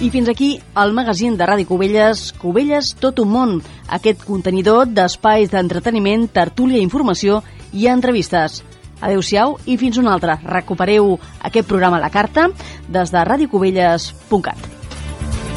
I fins aquí el magazín de Ràdio Cubelles, Cubelles Tot un Món, aquest contenidor d'espais d'entreteniment, tertúlia, informació i entrevistes. Adéu-siau i fins una altra. Recupereu aquest programa a la carta des de radiocubelles.cat.